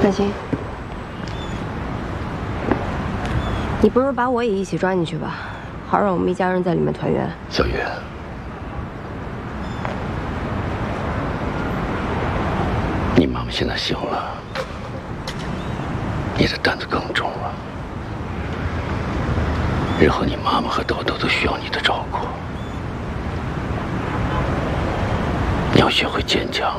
那行，你不能把我也一起抓进去吧？好让我们一家人在里面团圆。 小月，你妈妈现在醒了，你的担子更重了。日后你妈妈和豆豆都需要你的照顾，你要学会坚强。